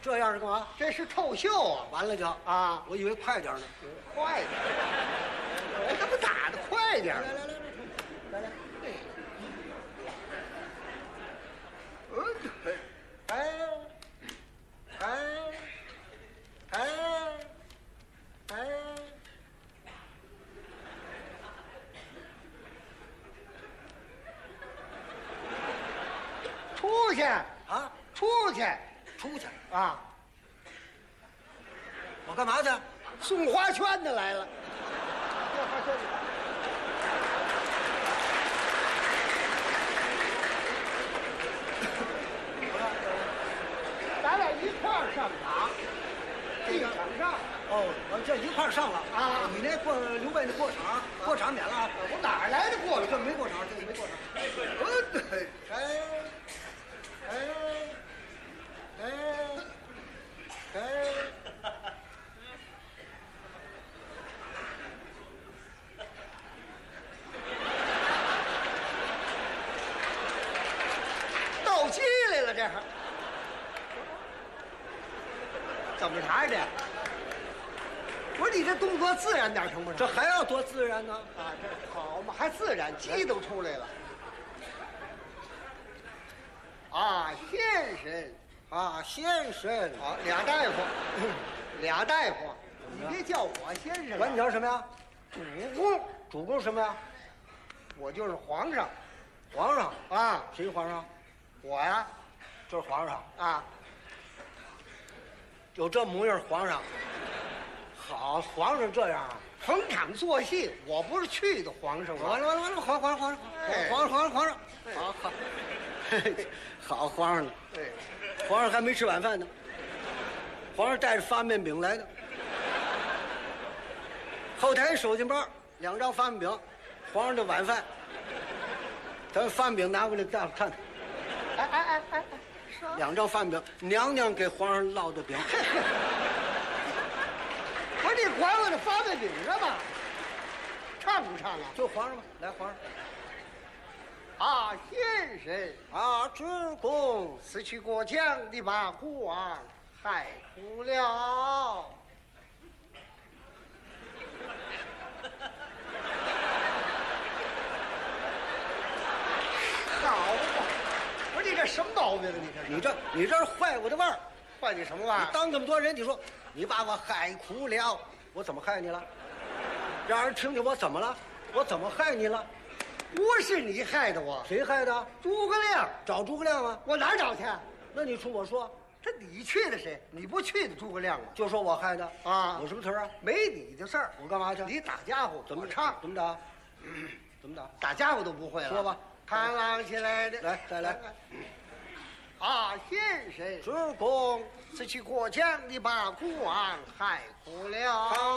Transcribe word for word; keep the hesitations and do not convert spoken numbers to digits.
这样是干嘛？ 这是透袖啊！ 完了就啊， 我以为快点呢。 快点！我怎么打的快点？ 来来来来来来， 嗯，哎，哎，哎，哎，出去啊， 出去出去！ 啊！ 我干嘛去？ 送花圈的来了。送花圈的。咱俩一块儿上场，这个场上哦，我这一块儿上了啊你那过刘备那过场，过场免了啊。 我哪儿来的过这程？ 没过场，这没过场。 嗯，对，哎，哎，哎，哎，斗鸡来了，这是怎么着的？不是你这动作自然点成不成？ 这还要多自然呢？ 啊，这好嘛，还自然，鸡都出来了。啊，先生， 啊，先生， 好，俩大夫，俩大夫，你别叫我先生管你了， 叫什么呀？ 主公， 主公什么呀？ 我就是皇上皇上。 啊， 谁皇上？ 我呀就是皇上。 啊， 有这模样，皇上。好，皇上这样啊。 逢场作戏，我不是去的皇上吗？ 完了完了完了，皇皇皇上， 哎皇上皇上皇上， 哎好好，好皇上呢， 对， 皇上还没吃晚饭呢，皇上带着发面饼来的，后台手巾包两张发面饼，皇上的晚饭，咱发面饼拿过来大伙看看， 哎哎哎哎，是啊， 两张发面饼，娘娘给皇上烙的饼， 不是你管我这发面饼干嘛？唱不唱啊？ 就皇上吧，来皇上， 啊，先生， 啊，主公， 此去过江的把国王害苦了。好嘛，不是你这什么毛病啊？你这是你这你这是坏我的腕儿。 坏你什么吧？ 当这么多人，你说你把我害苦了，我怎么害你了？让人听见我怎么了？我怎么害你了？ 不是你害的我， 谁害的？ 诸葛亮， 找诸葛亮啊？ 我哪儿找去？ 那你冲我说， 这你去的谁？你不去的诸葛亮吗？ 就说我害的啊有什么词儿啊？ 没你的事儿。 我干嘛去？ 你打家伙怎么我唱？ 怎么打？怎么打？ 打家伙都不会了。 说吧。 看狼起来的， 来再来。 啊，先生， 主公， 此去过江的把国王害苦了。